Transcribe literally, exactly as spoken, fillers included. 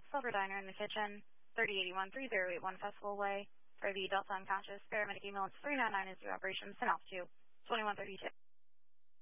Silver Diner in the kitchen, thirty eighty-one, three oh eight one Festival Way. For the Delta Unconscious, paramedic ambulance three nine nine is due operation, send off to twenty-one thirty-two.